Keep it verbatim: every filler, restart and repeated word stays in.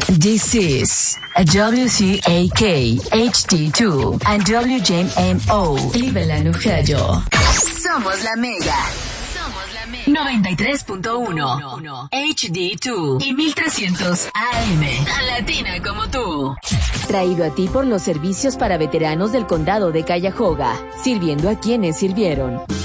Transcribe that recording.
This is W C A K H D two and W J M O Cleveland, Ohio. Somos la Mega. Somos la Mega. noventa y tres punto uno H D dos y mil trescientos A M. Tan latina como tú. Traído a ti por los servicios para veteranos del condado de Cuyahoga, sirviendo a quienes sirvieron.